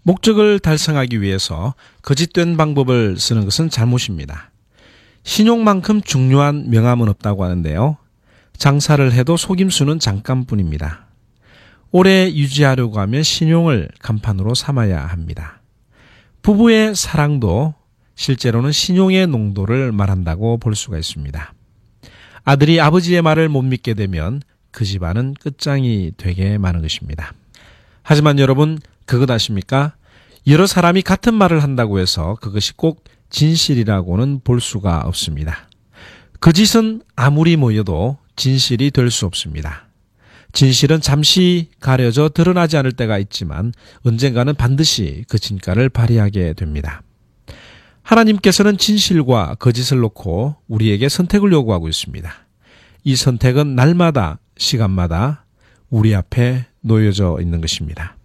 목적을 달성하기 위해서 거짓된 방법을 쓰는 것은 잘못입니다. 신용만큼 중요한 명함은 없다고 하는데요. 장사를 해도 속임수는 잠깐뿐입니다. 오래 유지하려고 하면 신용을 간판으로 삼아야 합니다. 부부의 사랑도 실제로는 신용의 농도를 말한다고 볼 수가 있습니다. 아들이 아버지의 말을 못 믿게 되면 그 집안은 끝장이 되게 많은 것입니다. 하지만 여러분, 그것 아십니까? 여러 사람이 같은 말을 한다고 해서 그것이 꼭 진실이라고는 볼 수가 없습니다. 거짓은 아무리 모여도 진실이 될 수 없습니다. 진실은 잠시 가려져 드러나지 않을 때가 있지만 언젠가는 반드시 그 진가를 발휘하게 됩니다. 하나님께서는 진실과 거짓을 놓고 우리에게 선택을 요구하고 있습니다. 이 선택은 날마다, 시간마다 우리 앞에 놓여져 있는 것입니다.